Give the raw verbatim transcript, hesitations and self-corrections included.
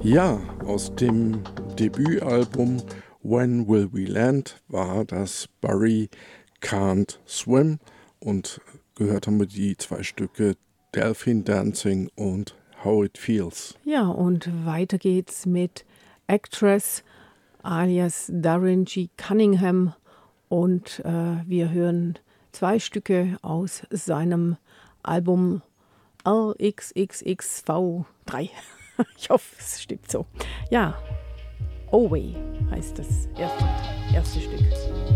Ja, aus dem Debütalbum When Will We Land war das Barry Can't Swim und gehört haben wir die zwei Stücke Delphine Dancing und How It Feels. Ja, und weiter geht's mit Actress alias Darren G. Cunningham und äh, wir hören zwei Stücke aus seinem Album L X X X V drei. Ich hoffe, es stimmt so. Ja, Away heißt das erste, erste Stück.